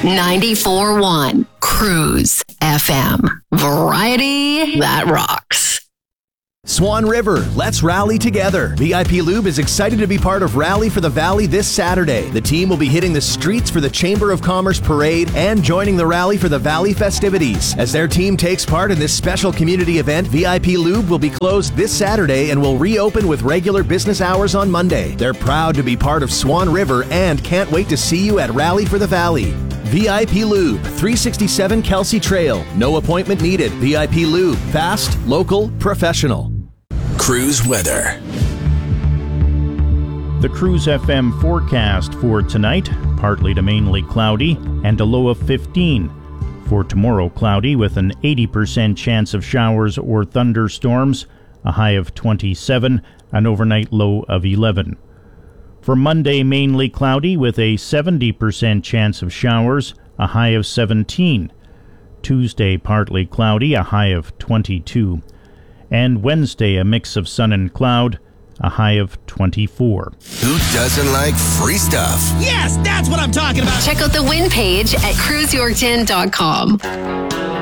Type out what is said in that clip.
94.1 Cruise FM. Variety that rocks. Swan River, let's rally together. VIP Lube is excited to be part of Rally for the Valley this Saturday. The team will be hitting the streets for the Chamber of Commerce Parade and joining the Rally for the Valley festivities. As their team takes part in this special community event, VIP Lube will be closed this Saturday and will reopen with regular business hours on Monday. They're proud to be part of Swan River and can't wait to see you at Rally for the Valley. VIP Lube, 367 Kelsey Trail. No appointment needed. VIP Lube, fast, local, professional. Cruise weather. The Cruise FM forecast for tonight, partly to mainly cloudy and a low of 15. For tomorrow, cloudy with an 80% chance of showers or thunderstorms, a high of 27, an overnight low of 11. For Monday, mainly cloudy with a 70% chance of showers, a high of 17. Tuesday, partly cloudy, a high of 22. And Wednesday, a mix of sun and cloud, a high of 24. Who doesn't like free stuff? Yes, that's what I'm talking about. Check out the win page at cruiseyorkton.com.